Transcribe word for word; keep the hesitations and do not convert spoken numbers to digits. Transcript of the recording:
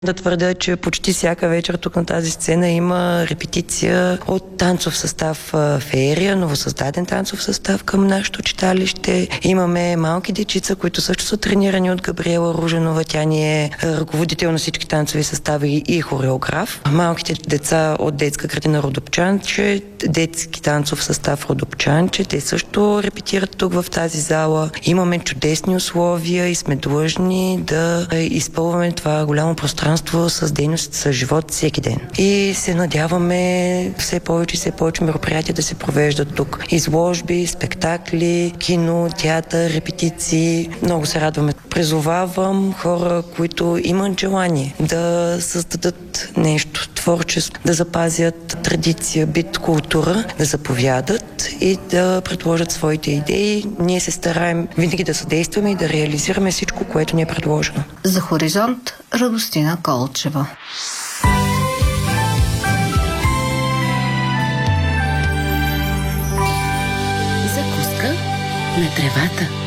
Да твърдя, че почти всяка вечер тук на тази сцена има репетиция от танцов състав Феерия, новосъздаден танцов състав към нашето читалище. Имаме малки дечица, които също са тренирани от Габриела Руженова. Тя ни е ръководител на всички танцови състави и хореограф. Малките деца от детска градина Родопчанче, детски танцов състав Родопчанче, те също репетират тук в тази зала. Имаме чудесни условия и сме длъжни да изпълваме това голямо пространство с дейност, с живот всеки ден. И се надяваме все повече и все повече мероприятия да се провеждат тук. Изложби, спектакли, кино, театър, репетиции. Много се радваме. Призовавам хора, които имат желание да създадат нещо творческо, да запазят традиция, бит, култура, да заповядат и да предложат своите идеи. Ние се стараем винаги да съдействаме и да реализираме всичко, което ни е предложено. За Хоризонт Радостина Колчева. Закуска на тревата.